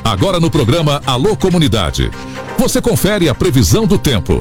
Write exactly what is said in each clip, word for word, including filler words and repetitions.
Agora no programa Alô Comunidade. Você confere a previsão do tempo.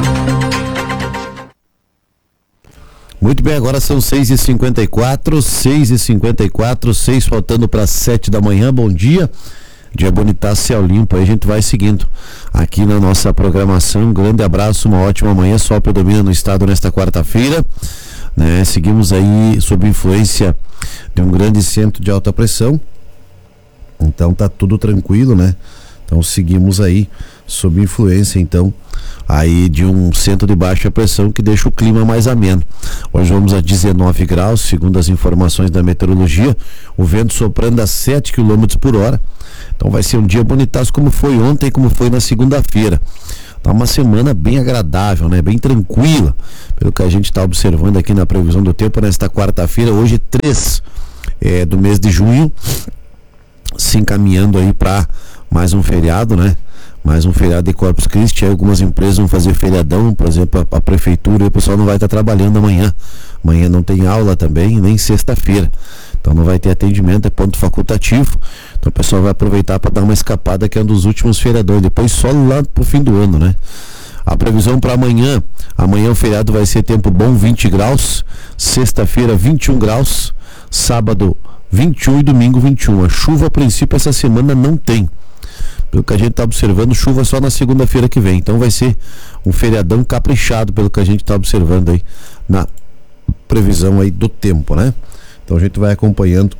Muito bem, agora são seis e cinquenta e quatro, seis e cinquenta e quatro, seis faltando para sete da manhã. Bom dia. Dia bonitaço, céu limpo. Aí a gente vai seguindo aqui na nossa programação. Um grande abraço, uma ótima manhã. Sol predomina no estado nesta quarta-feira, né? Seguimos aí sob influência de um grande centro de alta pressão. Então tá tudo tranquilo, né? Então seguimos aí sob influência, então, aí de um centro de baixa pressão que deixa o clima mais ameno. Hoje vamos a dezenove graus, segundo as informações da meteorologia, o vento soprando a sete quilômetros por hora. Então vai ser um dia bonitaço como foi ontem, como foi na segunda-feira. Tá uma semana bem agradável, né? Bem tranquila, pelo que a gente está observando aqui na previsão do tempo nesta quarta-feira, hoje três é, do mês de junho, se encaminhando aí para mais um feriado, né? Mais um feriado de Corpus Christi. Aí algumas empresas vão fazer feriadão, por exemplo, a, a prefeitura, e o pessoal não vai estar tá trabalhando amanhã. Amanhã não tem aula também, nem sexta-feira. Então não vai ter atendimento, é ponto facultativo. Então o pessoal vai aproveitar para dar uma escapada, que é um dos últimos feriadões, depois só lá pro fim do ano, né? A previsão para amanhã, amanhã o feriado vai ser tempo bom, vinte graus, sexta-feira vinte e um graus, sábado vinte e um e domingo vinte e um. A chuva a princípio essa semana não tem. Pelo que a gente está observando, chuva só na segunda-feira que vem. Então vai ser um feriadão caprichado, pelo que a gente está observando aí na previsão aí do tempo, né? Então a gente vai acompanhando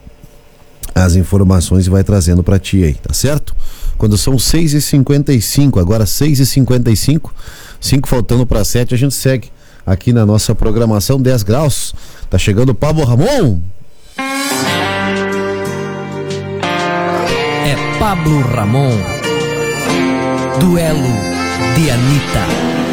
as informações e vai trazendo para ti aí, tá certo? Quando são seis e cinquenta e cinco, agora seis e cinquenta e cinco, cinco faltando para sete, a gente segue aqui na nossa programação. Dez graus. Tá chegando o Pablo Ramon. É Pablo Ramon. Duelo de Anitta.